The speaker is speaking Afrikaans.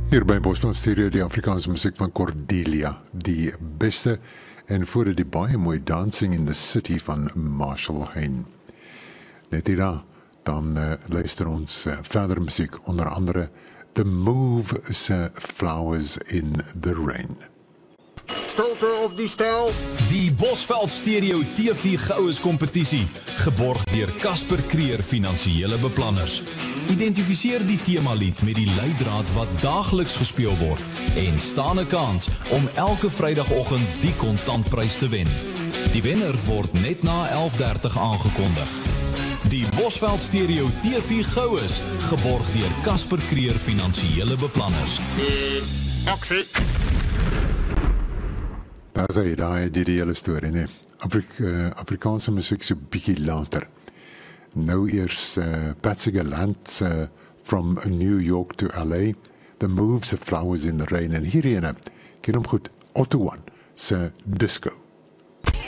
Hier by Boston Stereo die Afrikaanse musiek van Cordelia, die beste en voor die baie mooi Dancing in the City van Marshall Hein. Net hierna, dan luister ons verder musiek, onder andere The Move se Flowers in the Rain. Stilte op die stel. Die Bosveld Stereo TV Goues kompetisie, geborg deur Casper Creer Finansiële Beplanners. Identifiseer die temalied met die leidraad wat daagliks gespeel word en staan 'n kans om elke Vrydagoggend die kontantprys te wen. Die wenner word net na 11:30 aangekondig. Die Bosveld Stereo TV Goues, geborg deur Casper Creer Finansiële Beplanners. Aksie. Daar sê jy, daar die hele storie, nee. Afrikaanse musiek so bietjie later. Nou eers Patsy Gallant from New York to LA, The Moves of Flowers in the Rain, en hierheen, ken hom goed, Otto One, se Disco.